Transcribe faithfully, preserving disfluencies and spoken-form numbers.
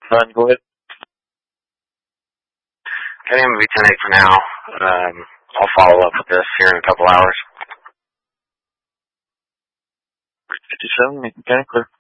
None, go ahead. Okay, I'm going to be ten eight for now. Um, I'll follow up with this here in a couple hours. fifty-seven, making kind of clear.